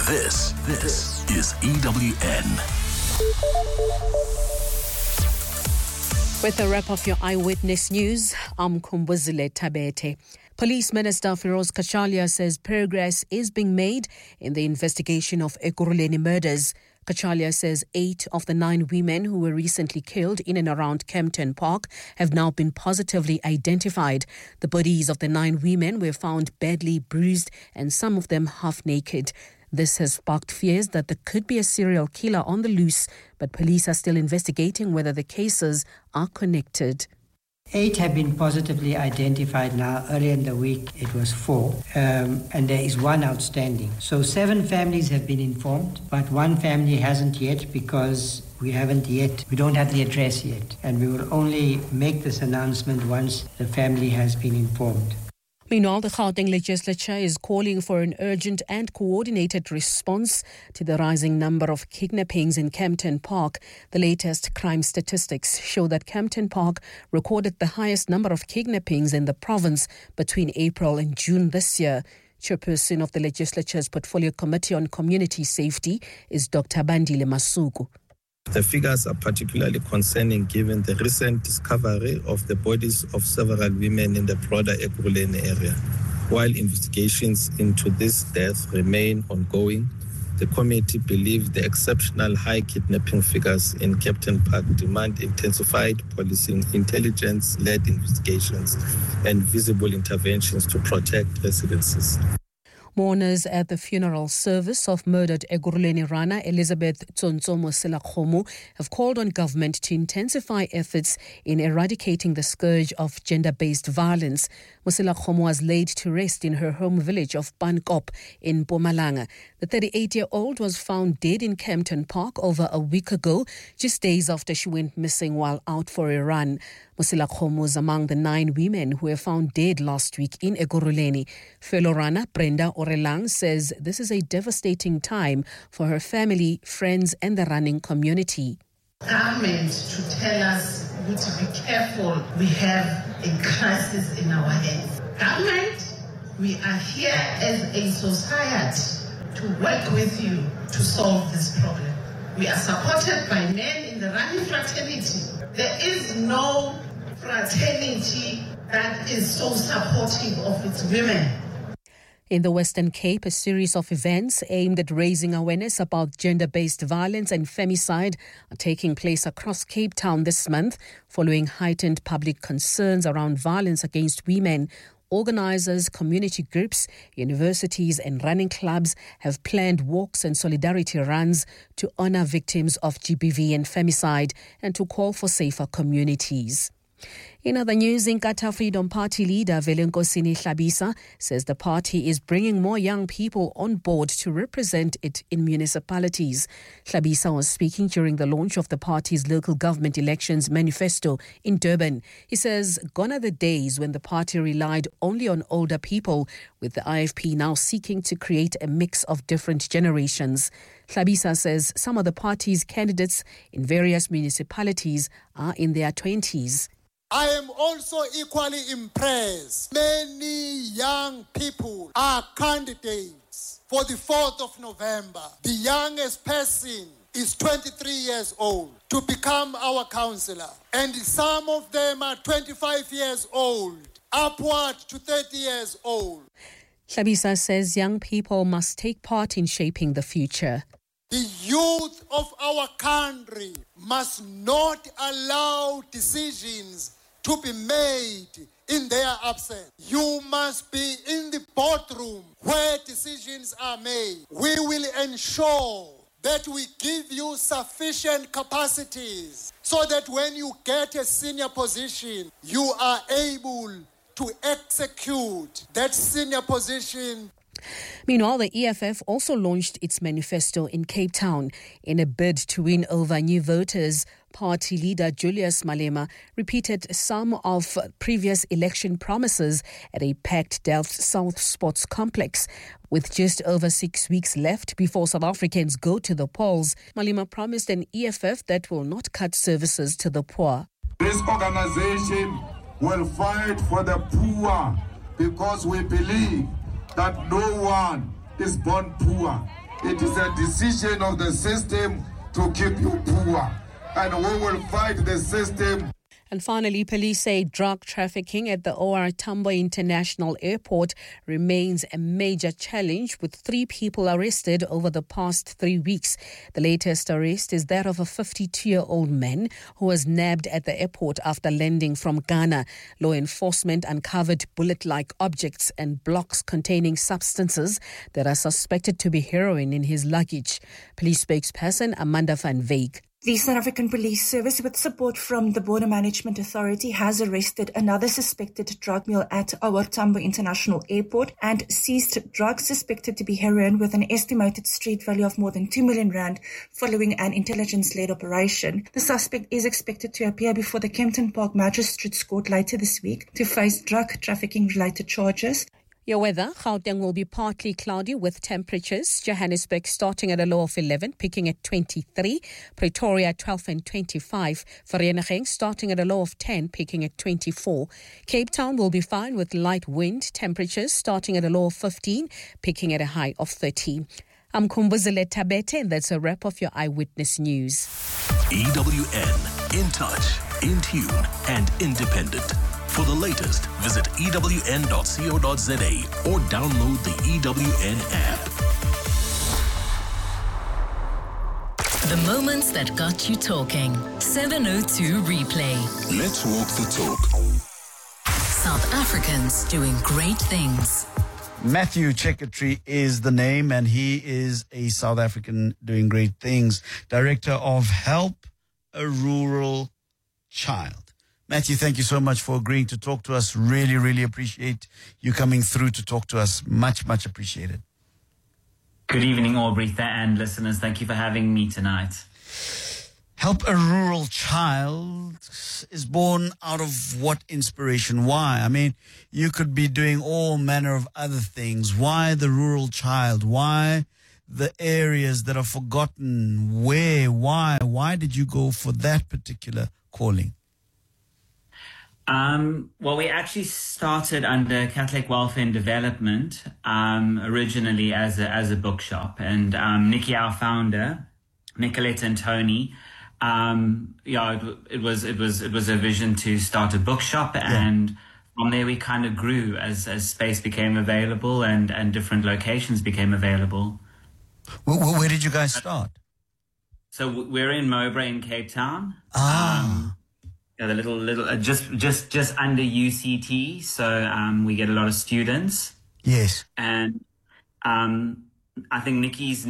This is EWN. With a wrap of your Eyewitness News, I'm Kumbuzile Tabete. Police Minister Firoz Kachalia says progress is being made in the investigation of Ekurhuleni murders. Kachalia says 8 of the 9 women who were recently killed in and around Kempton Park have now been positively identified. The bodies of the 9 women were found badly bruised and some of them half naked. This has sparked fears that there could be a serial killer on the loose, but police are still investigating whether the cases are connected. 8 have been positively identified now. Earlier in the week, it was 4, and there is 1 outstanding. So 7 families have been informed, but 1 family hasn't yet because we don't have the address yet. And we will only make this announcement once the family has been informed. Meanwhile, the Gauteng legislature is calling for an urgent and coordinated response to the rising number of kidnappings in Kempton Park. The latest crime statistics show that Kempton Park recorded the highest number of kidnappings in the province between April and June this year. Chairperson of the legislature's Portfolio Committee on Community Safety is Dr. Bandile Masuku. The figures are particularly concerning given the recent discovery of the bodies of several women in the broader Ekurhuleni area. While investigations into this death remain ongoing, the committee believes the exceptional high kidnapping figures in Kempton Park demand intensified policing, intelligence-led investigations, and visible interventions to protect residences. Mourners at the funeral service of murdered Ekurhuleni Rana Elizabeth Tsonso Moselakgomo have called on government to intensify efforts in eradicating the scourge of gender-based violence. Moselakgomo was laid to rest in her home village of Pankop in Mpumalanga. The 38-year-old was found dead in Kempton Park over a week ago, just days after she went missing while out for a run. Moselakgomo was among the 9 women who were found dead last week in Ekurhuleni. Fellow Rana Brenda Orelang says this is a devastating time for her family, friends and the running community. Government to tell us to be careful. We have a crisis in our hands. Government, we are here as a society to work with you to solve this problem. We are supported by men in the running fraternity. There is no fraternity that is so supportive of its women. In the Western Cape, a series of events aimed at raising awareness about gender-based violence and femicide are taking place across Cape Town this month, following heightened public concerns around violence against women. Organisers, community groups, universities and running clubs have planned walks and solidarity runs to honour victims of GBV and femicide and to call for safer communities. In other news, Inkatha Freedom Party leader Velenkosini Hlabisa says the party is bringing more young people on board to represent it in municipalities. Hlabisa was speaking during the launch of the party's local government elections manifesto in Durban. He says gone are the days when the party relied only on older people, with the IFP now seeking to create a mix of different generations. Hlabisa says some of the party's candidates in various municipalities are in their 20s. I am also equally impressed. Many young people are candidates for the 4th of November. The youngest person is 23 years old to become our councillor. And some of them are 25 years old, upward to 30 years old. Hlabisa says young people must take part in shaping the future. The youth of our country must not allow decisions to be made in their absence. You must be in the boardroom where decisions are made. We will ensure that we give you sufficient capacities so that when you get a senior position, you are able to execute that senior position. Meanwhile, the EFF also launched its manifesto in Cape Town in a bid to win over new voters. Party leader Julius Malema repeated some of previous election promises at a packed Delft South Sports Complex. With just over 6 weeks left before South Africans go to the polls, Malema promised an EFF that will not cut services to the poor. This organization will fight for the poor because we believe that no one is born poor. It is a decision of the system to keep you poor. And we will fight the system. And finally, police say drug trafficking at the OR Tambo International Airport remains a major challenge, with 3 people arrested over the past 3 weeks. The latest arrest is that of a 52-year-old man who was nabbed at the airport after landing from Ghana. Law enforcement uncovered bullet-like objects and blocks containing substances that are suspected to be heroin in his luggage. Police spokesperson Amanda van Veek. The South African Police Service, with support from the Border Management Authority, has arrested another suspected drug mule at OR Tambo International Airport and seized drugs suspected to be heroin with an estimated street value of more than 2 million rand following an intelligence-led operation. The suspect is expected to appear before the Kempton Park Magistrates Court later this week to face drug trafficking-related charges. Your weather, Gauteng will be partly cloudy with temperatures. Johannesburg starting at a low of 11, peaking at 23. Pretoria 12 and 25. Vereeniging starting at a low of 10, peaking at 24. Cape Town will be fine with light wind. Temperatures starting at a low of 15, peaking at a high of 13. I'm Kumbuzile Tabete, and that's a wrap of your Eyewitness News. EWN, in touch, in tune, and independent. For the latest, visit ewn.co.za or download the EWN app. The moments that got you talking. 702 Replay. Let's walk the talk. South Africans doing great things. Matthew Chekatri is the name, and he is a South African doing great things. Director of Help a Rural Child. Matthew, thank you so much for agreeing to talk to us. Really, really appreciate you coming through to talk to us. Much, much appreciated. Good evening, Aubrey and listeners. Thank you for having me tonight. Help a Rural Child is born out of what inspiration? Why? I mean, you could be doing all manner of other things. Why the rural child? Why the areas that are forgotten? Where? Why? Why did you go for that particular calling? Well, we actually started under Catholic Welfare and Development, originally as a bookshop. And Nikki, our founder, Nicolette and Tony, it was a vision to start a bookshop, and from there we kind of grew as space became available and different locations became available. Where did you guys start? So we're in Mowbray in Cape Town. The little just under UCT, so we get a lot of students. Yes, and I think Nikki's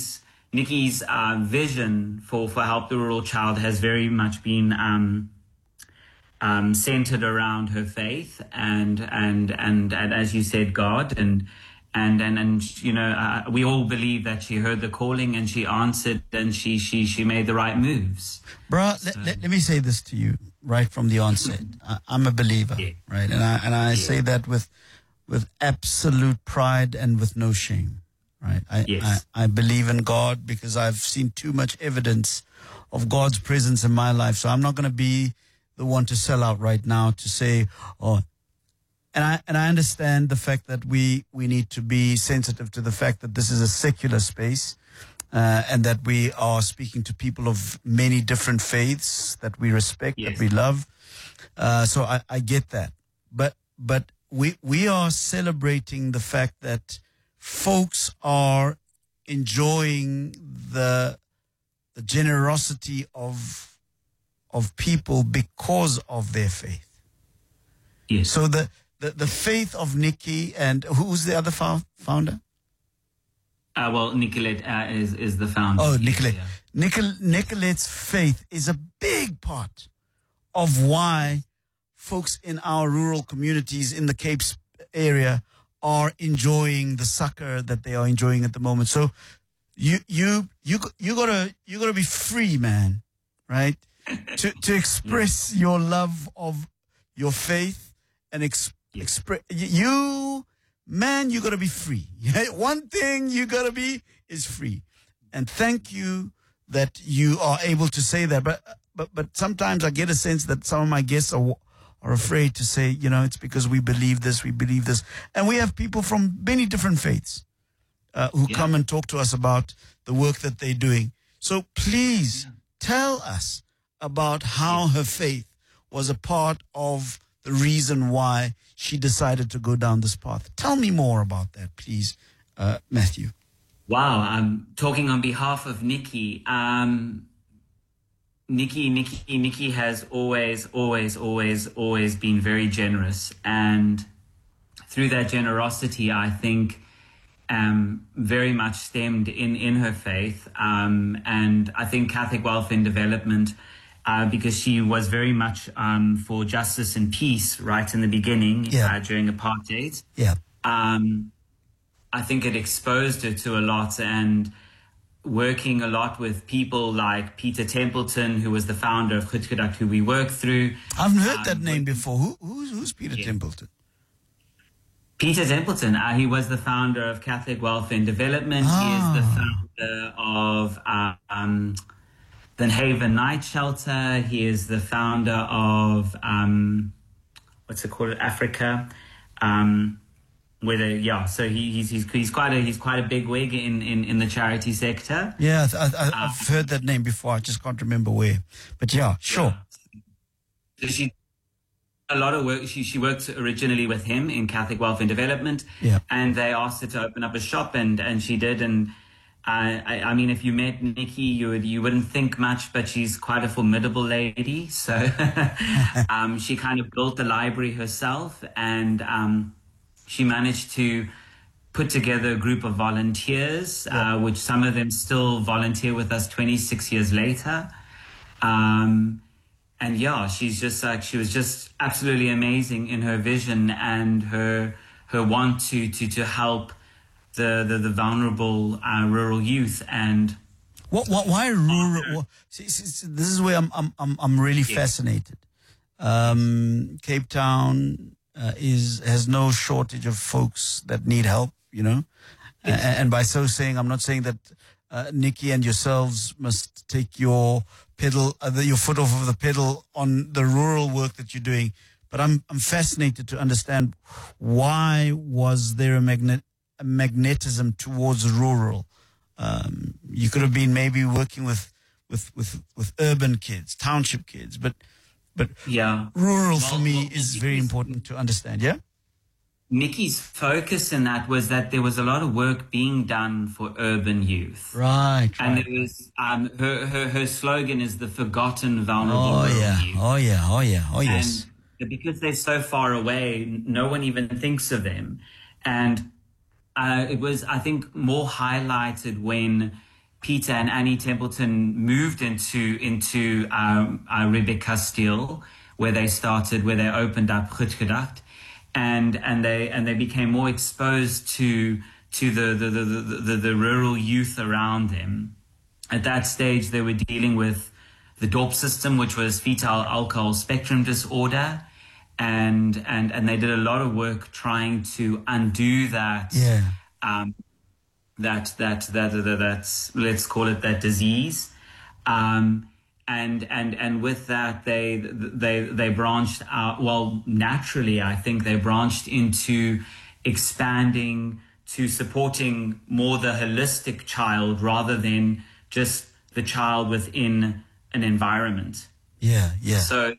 vision for Help the Rural Child has very much been centered around her faith and as you said, God and you know, we all believe that she heard the calling and she answered and she made the right moves. Bruh, let me say this to you right from the onset. I'm a believer, right? And I say that with absolute pride and with no shame, right? I believe in God because I've seen too much evidence of God's presence in my life. So I'm not going to be the one to sell out right now to say, and I understand the fact that we need to be sensitive to the fact that this is a secular space, and that we are speaking to people of many different faiths that we respect, that we love. So I get that. But we are celebrating the fact that folks are enjoying the generosity of people because of their faith. Yes. So the faith of Nikki, and who's the other founder? Well, Nicolette is the founder. Oh, Nicolette. Nicolette's faith is a big part of why folks in our rural communities in the Capes area are enjoying the succor that they are enjoying at the moment. So you gotta be free, man, right? to express your love of your faith and express you. Man, you got to be free. One thing you got to be is free. And thank you that you are able to say that. But sometimes I get a sense that some of my guests are afraid to say, you know, it's because we believe this. And we have people from many different faiths. who come and talk to us about the work that they're doing. So please tell us about how her faith was a part of the reason why she decided to go down this path. Tell me more about that, please, Matthew. Wow, I'm talking on behalf of Nikki. Nikki has always been very generous, and through that generosity, I think very much stemmed in her faith, and I think Catholic Welfare and Development, because she was very much for justice and peace right in the beginning during apartheid. I think it exposed her to a lot, and working a lot with people like Peter Templeton, who was the founder of Goedgedacht, who we worked through. I've heard that name before. Who's Peter Templeton? Peter Templeton, he was the founder of Catholic Welfare and Development. He is the founder of the Haven Night Shelter. He is the founder of, Africa. So he's quite a big wig in the charity sector. Yeah, I've heard that name before. I just can't remember where. But yeah, sure. So she a lot of work. She worked originally with him in Catholic Welfare and Development, and they asked her to open up a shop, and she did. And I mean, if you met Nikki, you wouldn't think much, but she's quite a formidable lady. So she kind of built the library herself, and she managed to put together a group of volunteers, which some of them still volunteer with us 26 years later. And yeah, she was just absolutely amazing in her vision and her want to help the vulnerable rural youth. And why rural? This is where I'm really fascinated. Cape Town has no shortage of folks that need help, you know. And by so saying, I'm not saying that Nikki and yourselves must take your foot off of the pedal on the rural work that you're doing. But I'm fascinated to understand, why was there a magnetism towards rural? You could have been maybe working with urban kids, township kids, but rural for me is very important to understand. Yeah. Nikki's focus in that was that there was a lot of work being done for urban youth. Right. And it was her slogan is the forgotten vulnerable youth. Oh yes. And because they're so far away, no one even thinks of them. And it was, I think, more highlighted when Peter and Annie Templeton moved into Riebeek Kasteel, where they opened up Goedgedacht. And they became more exposed to the rural youth around them. At that stage, they were dealing with the DORP system, which was fetal alcohol spectrum disorder, and they did a lot of work trying to undo that. That's let's call it that disease. And with that, they branched out. Well, naturally, I think they branched into expanding to supporting more the holistic child rather than just the child within an environment. Yeah. So,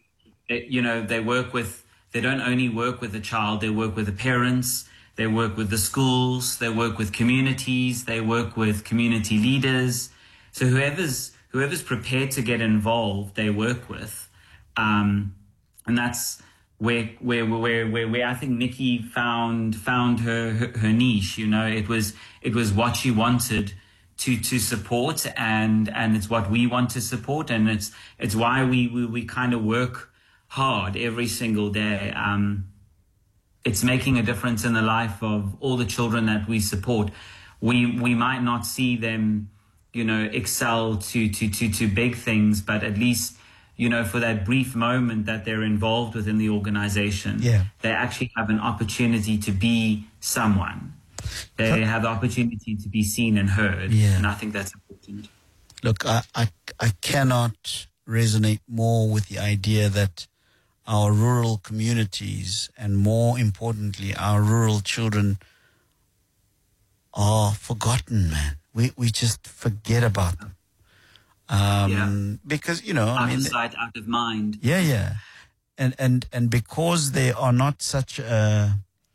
they don't only work with the child, they work with the parents, they work with the schools, they work with communities, they work with community leaders. So whoever's prepared to get involved, they work with, and that's where I think Nikki found her niche. You know, it was what she wanted to support, and it's what we want to support, and it's why we kind of work hard every single day. It's making a difference in the life of all the children that we support. We might not see them, excel to big things, but at least, for that brief moment that they're involved within the organization, they actually have an opportunity to be someone. They have the opportunity to be seen and heard. And I think that's important. Look, I cannot resonate more with the idea that our rural communities, and more importantly, our rural children, are forgotten, man. We just forget about them. Because, out of sight, out of mind. Yeah. And because they are not such they're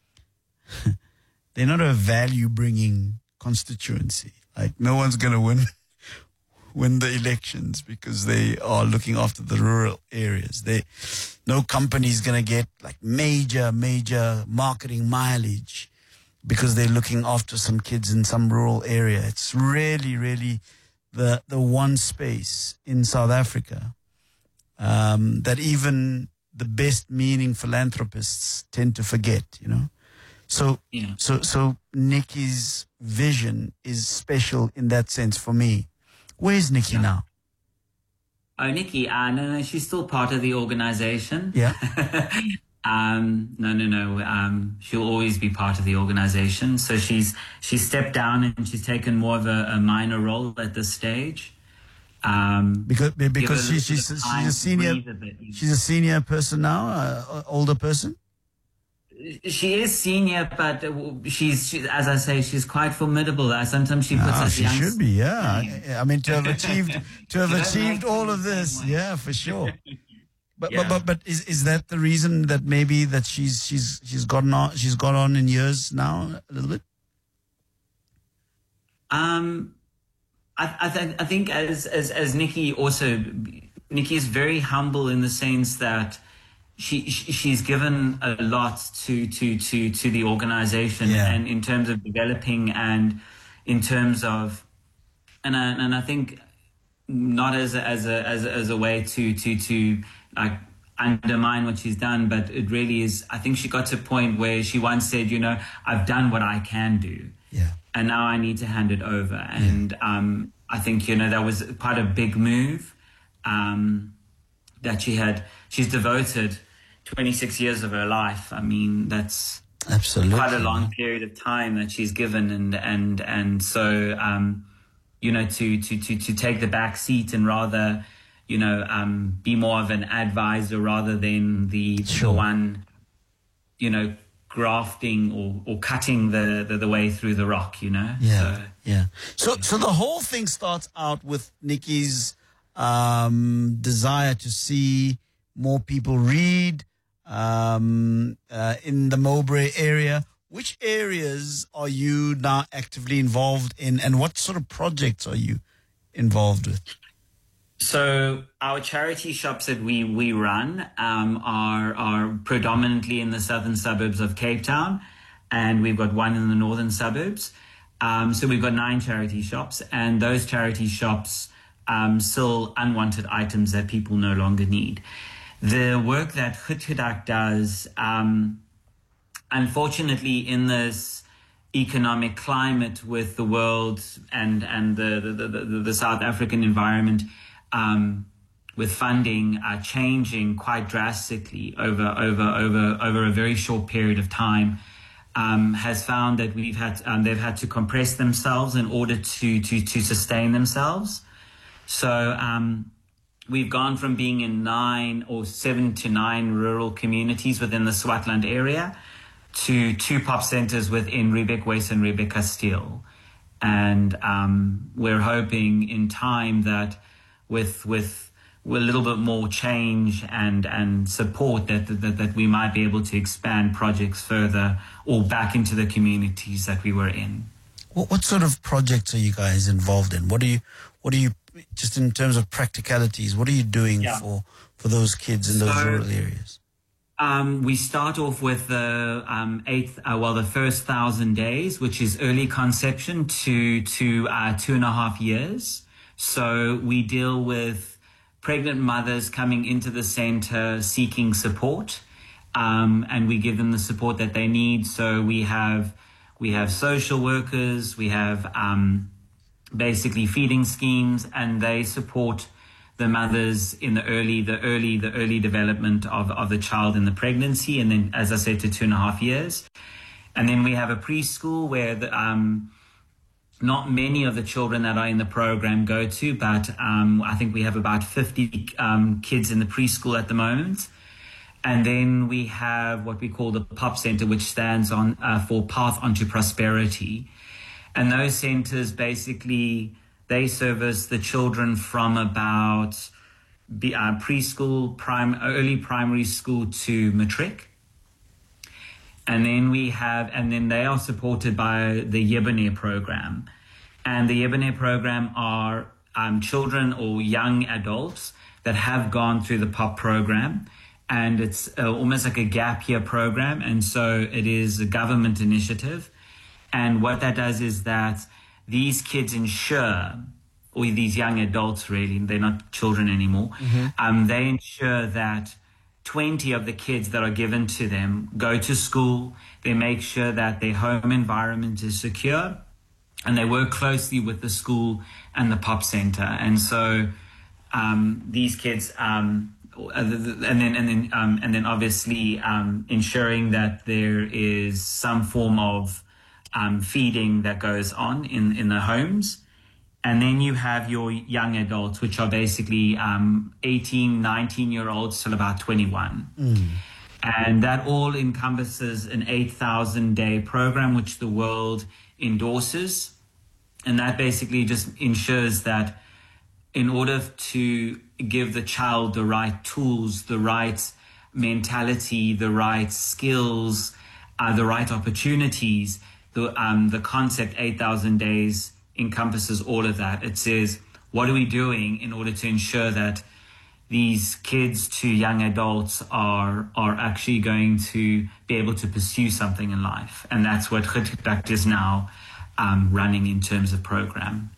not a value-bringing constituency. Like, no one's going to win the elections because they are looking after the rural areas. No company's going to get like major marketing mileage because they're looking after some kids in some rural area. It's really the one space in South Africa that even the best meaning philanthropists tend to forget, So Nikki's vision is special in that sense for me. Where's Nikki now? Oh, Nikki, no, she's still part of the organization. Yeah. No. She'll always be part of the organization. So she's stepped down and she's taken more of a minor role at this stage. Because she's a senior. She's a senior person now, older person. She is senior, but she's as I say, she's quite formidable. Sometimes she puts us she young. should be, yeah. I mean, to have achieved all of this, yeah, for sure. But is that the reason that maybe that she's gone on in years now a little bit? I think as Nikki is very humble in the sense that she's given a lot to the organization, and in terms of developing and in terms of and I think not as a way to like undermine what she's done, but it really is. I think she got to a point where she once said, I've done what I can do. Yeah. And now I need to hand it over. And I think, that was quite a big move that she's devoted 26 years of her life. I mean, that's absolutely quite a long period of time that she's given. And so, to take the back seat and rather, be more of an advisor rather than the one, grafting or cutting the way through the rock, So the whole thing starts out with Nikki's desire to see more people read in the Mowbray area. Which areas are you now actively involved in, and what sort of projects are you involved with? So our charity shops that we run are predominantly in the southern suburbs of Cape Town, and we've got one in the northern suburbs. So we've got 9 charity shops, and those charity shops sell unwanted items that people no longer need. The work that Goedgedak does, unfortunately, in this economic climate with the world and the South African environment, with funding changing quite drastically over a very short period of time, has found that they've had to compress themselves in order to sustain themselves. So we've gone from being in 7 to 9 rural communities within the Swartland area to 2 pop centers within Riebeek West and Riebeek Kasteel. And we're hoping in time that with a little bit more change and support that we might be able to expand projects further or back into the communities that we were in. What sort of projects are you guys involved in? What do you just in terms of practicalities, what are you doing for those kids in those rural areas? We start off with the the first 1,000 days, which is early conception to 2.5 years. So we deal with pregnant mothers coming into the center seeking support, and we give them the support that they need. So we have social workers, we have basically feeding schemes, and they support the mothers in the early development of the child in the pregnancy, and then, as I said, to 2.5 years. And then we have a preschool where not many of the children that are in the program go to, but I think we have about 50 kids in the preschool at the moment. And then we have what we call the POP Center, which stands on for Path Onto Prosperity. And those centers basically, they service the children from about preschool, early primary school to matric. And then they are supported by the Yebane program. And the Yebane program are children or young adults that have gone through the POP program. And it's almost like a gap year program. And so it is a government initiative. And what that does is that these kids ensure, or these young adults really, they're not children anymore, they ensure that 20 of the kids that are given to them go to school. They make sure that their home environment is secure, and they work closely with the school and the POP center. And so these kids, and then obviously ensuring that there is some form of feeding that goes on in the homes. And then you have your young adults, which are basically 18, 19-year-olds till about 21. And that all encompasses an 8,000-day program, which the world endorses. And that basically just ensures that in order to give the child the right tools, the right mentality, the right skills, the right opportunities, the concept 8,000 days encompasses all of that. It says, what are we doing in order to ensure that these kids to young adults are actually going to be able to pursue something in life? And that's what Gitgedakt is now running in terms of program.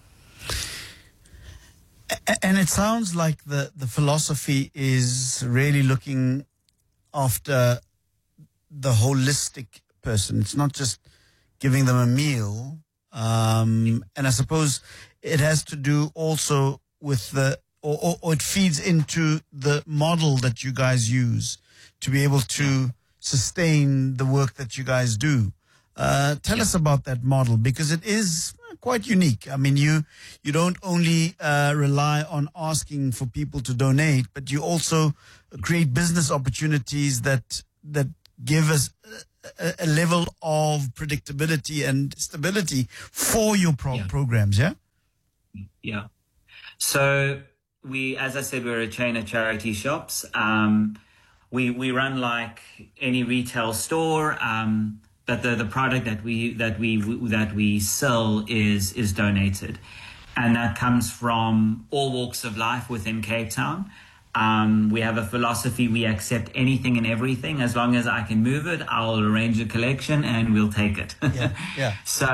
And it sounds like the philosophy is really looking after the holistic person. It's not just giving them a meal. And I suppose it has to do also with or it feeds into the model that you guys use to be able to sustain the work that you guys do. Tell us about that model, because it is quite unique. I mean, you don't only rely on asking for people to donate, but you also create business opportunities that give us a level of predictability and stability for your programs, yeah? Yeah. So as I said, we're a chain of charity shops. We run like any retail store, but the product that we sell is donated, and that comes from all walks of life within Cape Town. We have a philosophy: we accept anything and everything as long as I can move it. I'll arrange a collection and we'll take it. Yeah. So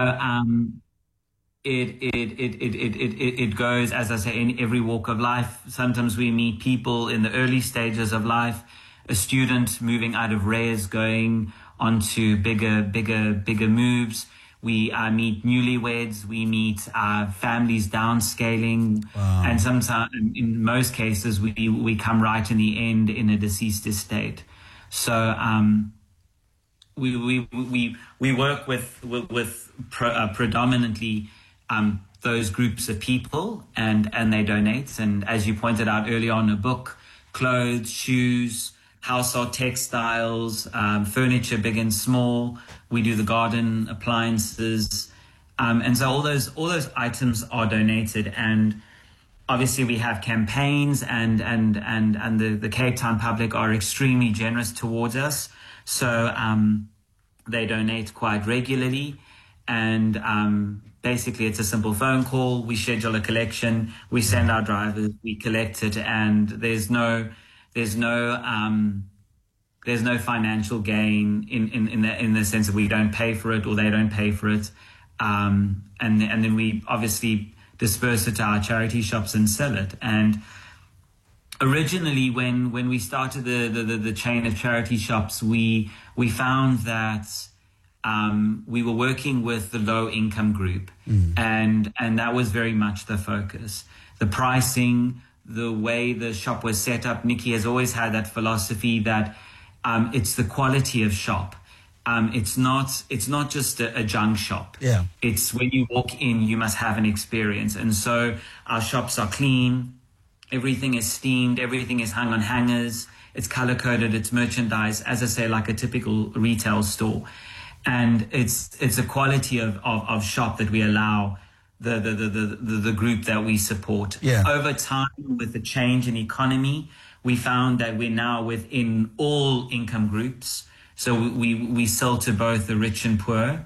it goes, as I say, in every walk of life. Sometimes we meet people in the early stages of life, a student moving out of res, going onto bigger moves. We meet newlyweds, we meet families downscaling, and sometimes, in most cases, we come right in the end in a deceased estate. So we work with predominantly those groups of people, and they donate. And as you pointed out earlier on, a book, clothes, shoes, household textiles, furniture, big and small. We do the garden appliances, and so all those items are donated. And obviously, we have campaigns, and the Cape Town public are extremely generous towards us. So they donate quite regularly, and basically, it's a simple phone call. We schedule a collection. We send our drivers. We collect it, and there's no financial gain in the sense that we don't pay for it or they don't pay for it, and then we obviously disperse it to our charity shops and sell it. And originally, when we started the chain of charity shops, we found that we were working with the low income group, and that was very much the focus. The pricing, the way the shop was set up, Nikki has always had that philosophy that it's the quality of shop. It's not just a junk shop. Yeah. It's when you walk in, you must have an experience. And so our shops are clean. Everything is steamed. Everything is hung on hangers. It's color coded. It's merchandise, as I say, like a typical retail store. And it's a quality of shop that we allow the group that we support. Yeah. Over time, with the change in economy, we found that we're now within all income groups. So we sell to both the rich and poor.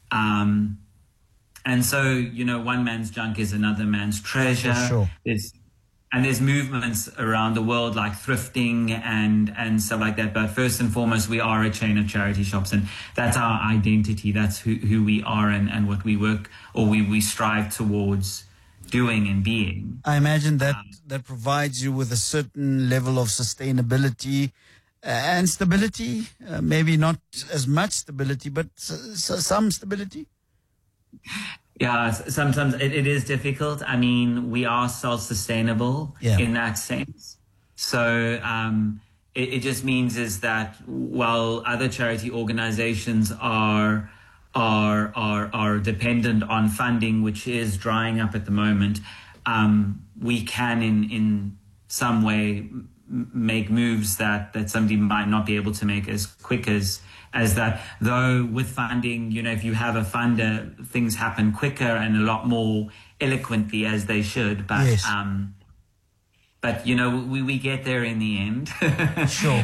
And so, one man's junk is another man's treasure. For sure. There's movements around the world like thrifting and stuff like that. But first and foremost, we are a chain of charity shops, and that's our identity. That's who we are and what we work or we strive towards doing and being. I imagine that provides you with a certain level of sustainability and stability. Maybe not as much stability, but some stability. Yeah, sometimes it is difficult. I mean, we are self-sustainable in that sense. So it just means is that while other charity organizations are dependent on funding, which is drying up at the moment, we can in some way make moves that somebody might not be able to make as quick as that. Though with funding, if you have a funder, things happen quicker and a lot more eloquently as they should. But yes. But we get there in the end. Sure.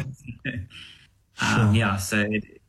Yeah. So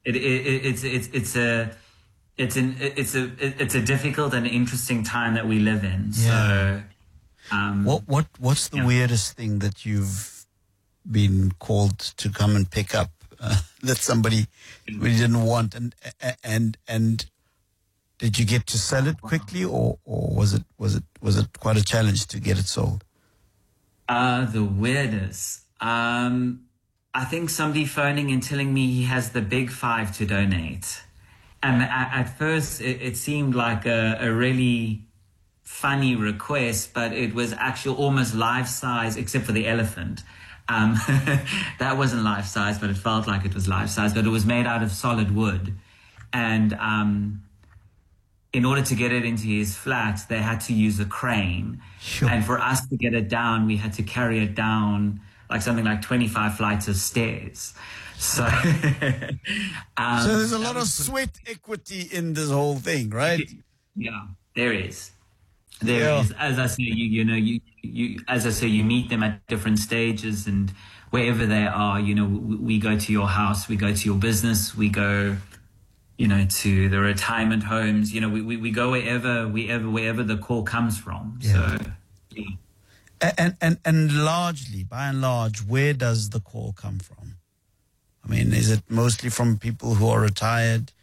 it's a difficult and interesting time that we live in. Yeah. So what's the weirdest thing that you've been called to come and pick up that somebody really didn't want, and did you get to sell it quickly, or was it quite a challenge to get it sold? The weirdest. I think somebody phoning and telling me he has the big 5 to donate, and at first it seemed like a really funny request, but it was actually almost life size, except for the elephant. That wasn't life size, but it felt like it was life size. But it was made out of solid wood, and in order to get it into his flat, they had to use a crane. Sure. And for us to get it down, we had to carry it down something like 25 flights of stairs. So, so there's a lot of sweat equity in this whole thing, right? Yeah, there is. There is. As I say, as I say, you meet them at different stages, and wherever they are, we go to your house, we go to your business, we go, to the retirement homes. We go wherever the call comes from. Yeah. So, yeah. And largely, by and large, where does the call come from? I mean, is it mostly from people who are retired?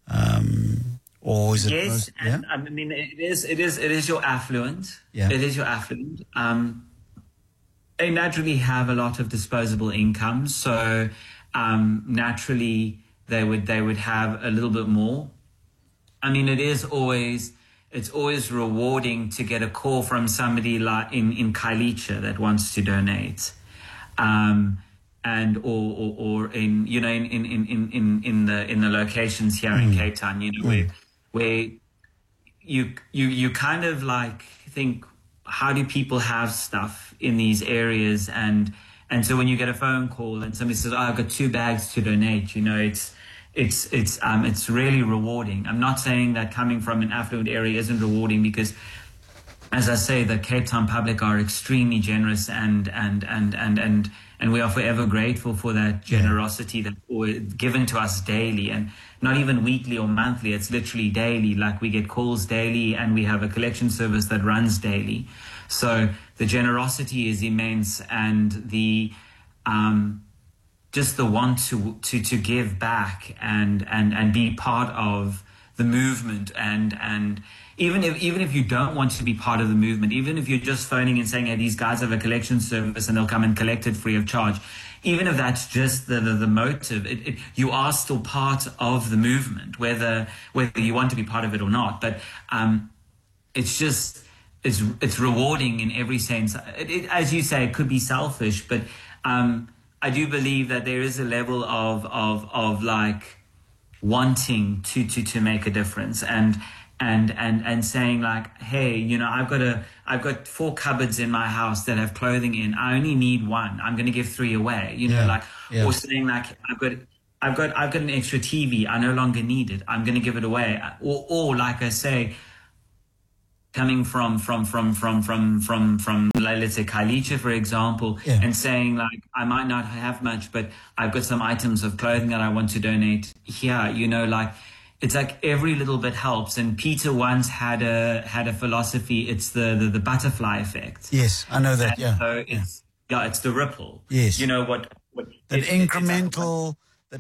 Or is it? Yes, and I mean it is your affluent. Yeah. It is your affluent. They naturally have a lot of disposable income, so naturally they would have a little bit more. I mean, it's always rewarding to get a call from somebody like in Khayelitsha that wants to donate, and or in in the locations here in Cape Town, where you kind of think, how do people have stuff in these areas? And so when you get a phone call and somebody says, I've got 2 bags to donate, it's really rewarding. I'm not saying that coming from an affluent area isn't rewarding, because as I say, the Cape Town public are extremely generous, and we are forever grateful for that generosity that's given to us daily, and not even weekly or monthly. It's literally daily. We get calls daily, and we have a collection service that runs daily. So the generosity is immense, and the just the want to give back and be part of the movement, and even if you don't want to be part of the movement, even if you're just phoning and saying, hey, these guys have a collection service and they'll come and collect it free of charge, even if that's just the motive, you are still part of the movement, whether you want to be part of it or not. But it's rewarding in every sense. As you say, it could be selfish, but I do believe that there is a level of wanting to make a difference, and saying hey, I've got 4 cupboards in my house that have clothing in. I only need 1. I'm going to give 3 away. Or saying I've got an extra TV. I no longer need it. I'm going to give it away. Or like I say, coming from let's say Khayelitsha, for example, and saying like, I might not have much, but I've got some items of clothing that I want to donate here. You know, like it's like every little bit helps. And Peter once had a philosophy. It's the butterfly effect. Yes, I know that. And so it's the ripple. Yes, you know what that incremental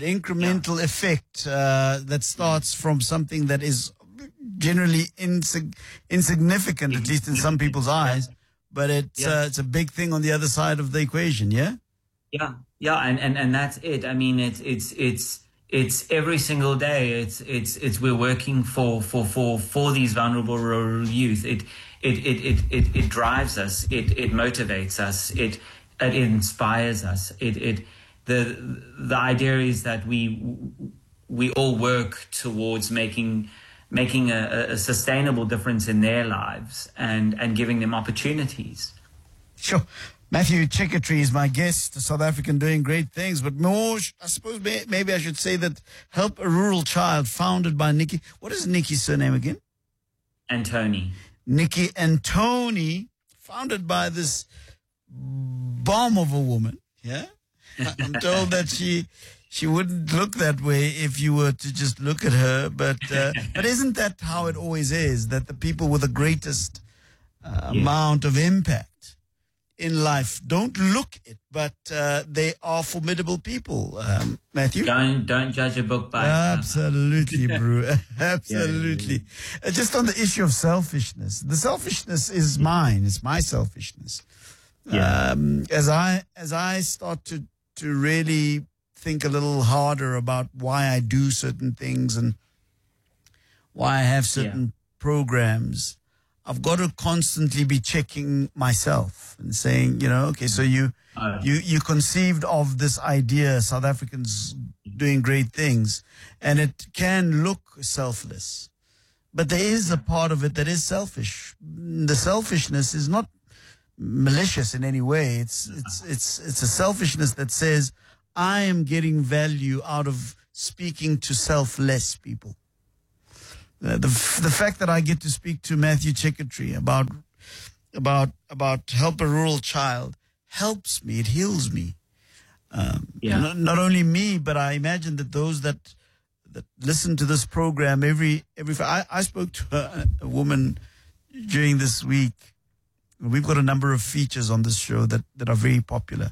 effect that starts from something that is generally insignificant, at least in some people's eyes, but it's a big thing on the other side of the equation. Yeah, and that's it. I mean, it's every single day. It's we're working for these vulnerable rural youth. It drives us. It motivates us. It inspires us. The idea is that we all work towards making a sustainable difference in their lives and giving them opportunities. Sure. Matthew Chickatree is my guest, a South African doing great things, but more, I suppose maybe I should say that Help a Rural Child, founded by Nikki. What is Nikki's surname again? Antoni. Nikki Antoni, founded by this bomb of a woman, yeah? I'm told that she wouldn't look that way if you were to just look at her, but isn't that how it always is, that the people with the greatest amount of impact in life don't look it, but they are formidable people, Matthew? Don't judge a book by Absolutely, bro. Absolutely. Yeah. Just on the issue of selfishness, the selfishness is mine. It's my selfishness. Yeah. As I start to really think a little harder about why I do certain things and why I have certain programs, I've got to constantly be checking myself and saying, okay, so you conceived of this idea, South Africans doing great things, and it can look selfless, but there is a part of it that is selfish. The selfishness is not malicious in any way. It's a selfishness that says, I am getting value out of speaking to selfless people. The fact that I get to speak to Matthew Chickatree about Help a Rural Child helps me. It heals me. Not only me, but I imagine that those that listen to this program I spoke to a woman during this week. We've got a number of features on this show that are very popular.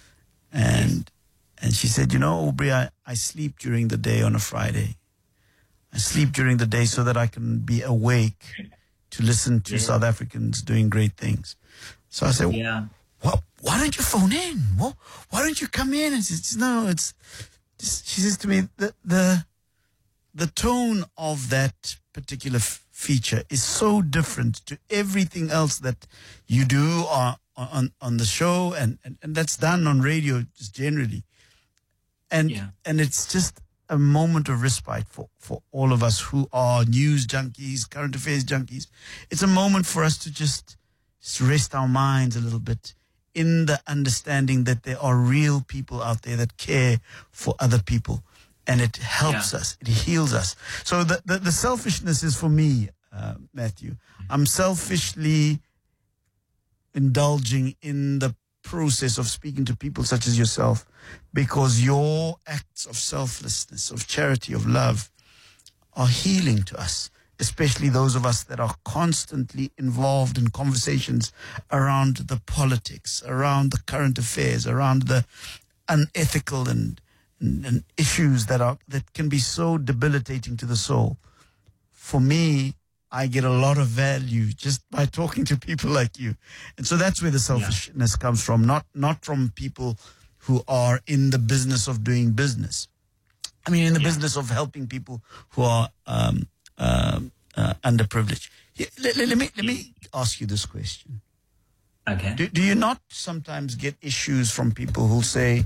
And she said, Aubrey, I sleep during the day on a Friday. I sleep during the day so that I can be awake to listen to South Africans doing great things. So I said, why don't you phone in? Why don't you come in? And she says, no, she says to me, the tone of that particular feature is so different to everything else that you do on the show and that's done on radio just generally. And it's just a moment of respite for all of us who are news junkies, current affairs junkies. It's a moment for us to just rest our minds a little bit in the understanding that there are real people out there that care for other people. And it helps us. It heals us. So the selfishness is for me, Matthew. I'm selfishly indulging in the process of speaking to people such as yourself, because your acts of selflessness, of charity, of love are healing to us, especially those of us that are constantly involved in conversations around the politics, around the current affairs, around the unethical and issues that can be so debilitating to the soul. For me, I get a lot of value just by talking to people like you. And so that's where the selfishness comes from, not from people who are in the business of doing business. I mean, in the business of helping people who are underprivileged. Let me ask you this question. Okay. Do you not sometimes get issues from people who say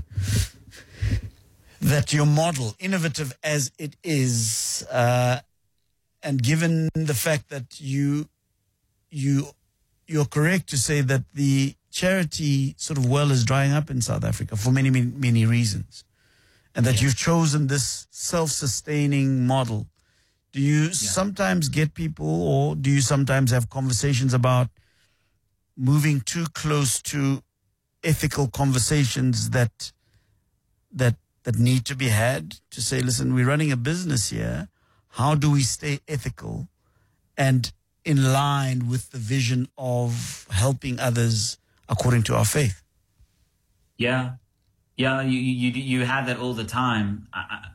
that your model, innovative as it is, and given the fact that you're correct to say that the charity sort of well is drying up in South Africa for many, many, many reasons, and that you've chosen this self-sustaining model. Do you sometimes get people, or do you sometimes have conversations about moving too close to ethical conversations that need to be had, to say, listen, we're running a business here. How do we stay ethical and in line with the vision of helping others according to our faith? Yeah. You have that all the time.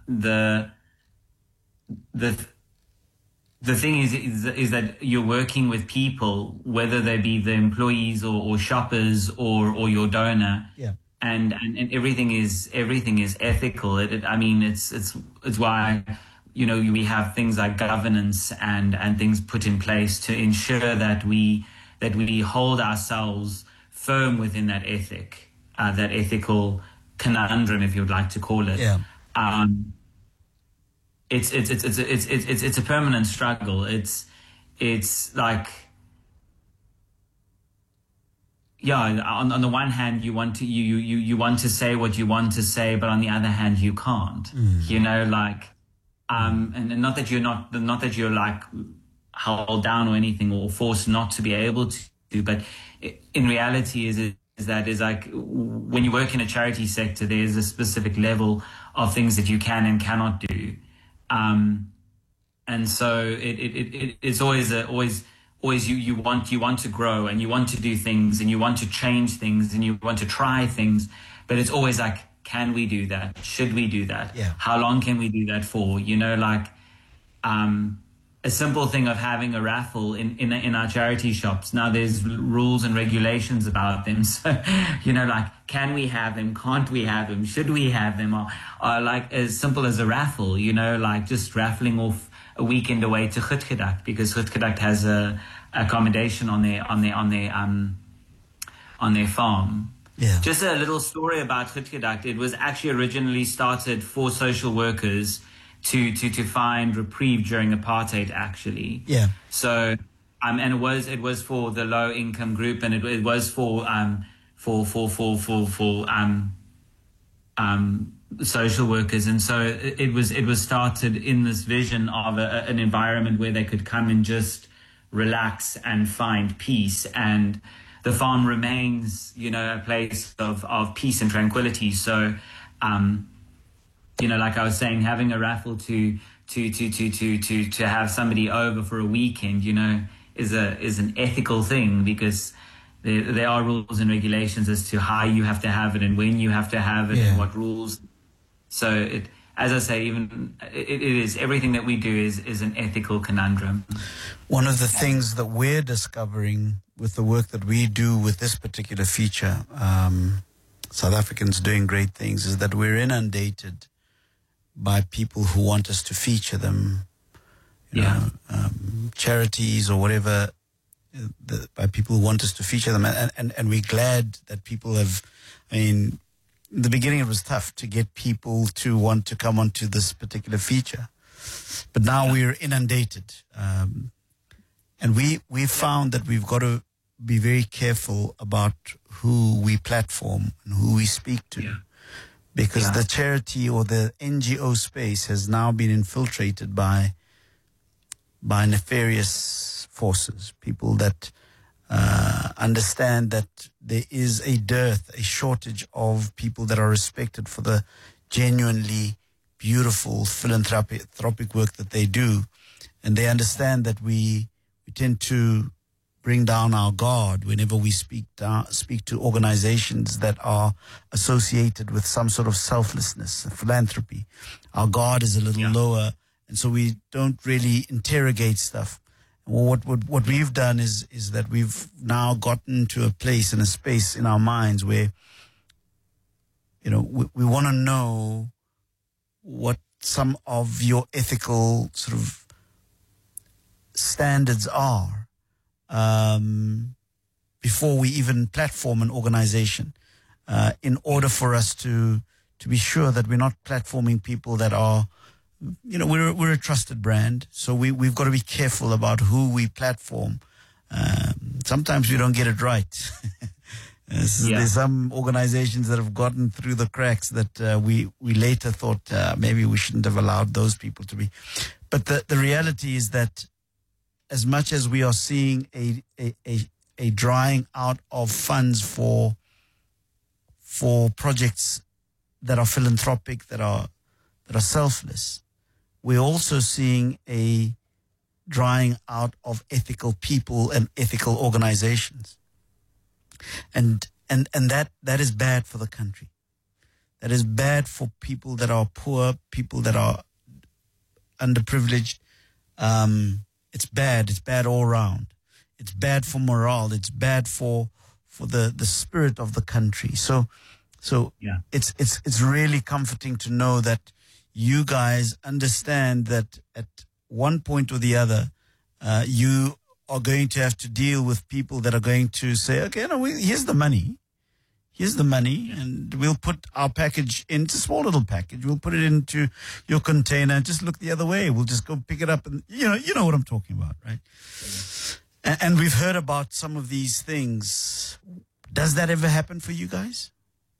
The thing is that you're working with people, whether they be the employees or shoppers or your donor. Yeah. And everything is ethical. It's why, we have things like governance and things put in place to ensure that we hold ourselves firm within that ethic, that ethical conundrum, if you'd like to call it. Yeah. It's a permanent struggle. It's like, on the one hand, you want to say what you want to say, but on the other hand, you can't. And not that you're like held down or anything or forced not to be able to, but in reality is like when you work in a charity sector, there's a specific level of things that you can and cannot do. And so it's always you want to grow and you want to do things and you want to change things and you want to try things, but it's always like, can we do that? Should we do that? Yeah. How long can we do that for? A simple thing of having a raffle in our charity shops. Now there's rules and regulations about them. So, can we have them? Can't we have them? Should we have them? Or like as simple as a raffle, just raffling off a weekend away to Grootgedacht, because Grootgedacht has a accommodation on their farm. Yeah. Just a little story about Grootgedacht. It was actually originally started for social workers to find reprieve during apartheid, actually. Yeah. So, and it was for the low income group, and it was for social workers, and so it was started in this vision of an environment where they could come and just relax and find peace, and the farm remains, a place of peace and tranquility. So, like I was saying, having a raffle to have somebody over for a weekend, is an ethical thing, because there are rules and regulations as to how you have to have it and when you have to have it and what rules. So as I say, it is everything that we do is an ethical conundrum. One of the things that we're discovering with the work that we do with this particular feature, South Africans Doing Great Things, is that we're inundated by people who want us to feature them, charities or whatever, by people who want us to feature them. And we're glad that people have, in the beginning it was tough to get people to want to come onto this particular feature. But now we're inundated. And we found that we've got to be very careful about who we platform and who we speak to. Yeah. Because the charity or the NGO space has now been infiltrated by nefarious forces, people that understand that there is a shortage of people that are respected for the genuinely beautiful philanthropic work that they do. And they understand that we tend to bring down our guard whenever we speak to organizations that are associated with some sort of selflessness, philanthropy. Our guard is a little lower, and so we don't really interrogate stuff. And what we've done is that we've now gotten to a place and a space in our minds where, we want to know what some of your ethical sort of standards are. Before we even platform an organization, in order for us to be sure that we're not platforming people that are, we're a trusted brand, so we've got to be careful about who we platform. Sometimes we don't get it right. There's some organizations that have gotten through the cracks that we later thought maybe we shouldn't have allowed those people to be. But the reality is that as much as we are seeing a drying out of funds for projects that are philanthropic, that are selfless, we're also seeing a drying out of ethical people and ethical organizations. And that is bad for the country. That is bad for people that are poor, people that are underprivileged. It's bad all around. It's bad for morale. It's bad for the spirit of the country. So it's really comforting to know that you guys understand that at one point or the other, you are going to have to deal with people that are going to say, okay, no, here's the money. Here's the money, and we'll put our package into a small little package. We'll put it into your container. Just look the other way. We'll just go pick it up, and you know what I'm talking about, right? And we've heard about some of these things. Does that ever happen for you guys?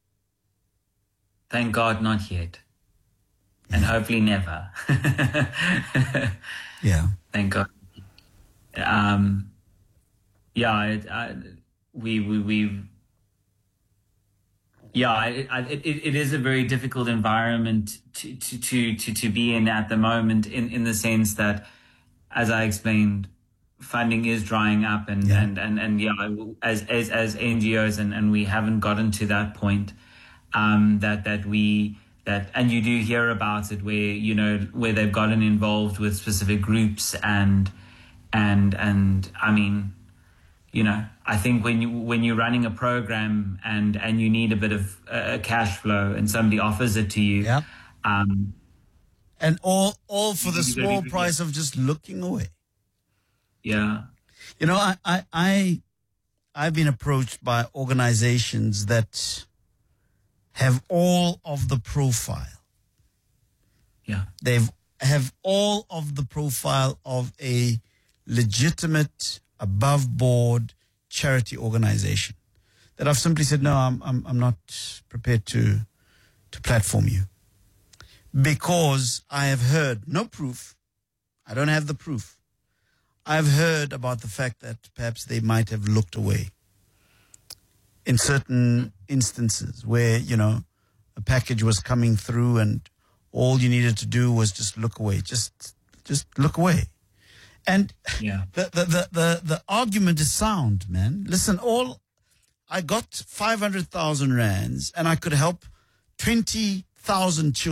Thank God, not yet, and hopefully never. Yeah. Thank God. It is a very difficult environment to be in at the moment, in the sense that, as I explained, funding is drying up, and as NGOs, and we haven't gotten to that point, and you do hear about it where they've gotten involved with specific groups and I mean, I think when you're running a program and you need a bit of cash flow and somebody offers it to you, and all for the small price of just looking away. Yeah. I've been approached by organizations that have all of the profile. Yeah. They have all of the profile of a legitimate, above board charity organization that I've simply said, no, I'm not prepared to platform you, because I have heard no proof. I don't have the proof. I've heard about the fact that perhaps they might have looked away in certain instances where, a package was coming through and all you needed to do was just look away, just look away. And the argument is sound, man. Listen, I got 500,000 rands and I could help 20,000 children.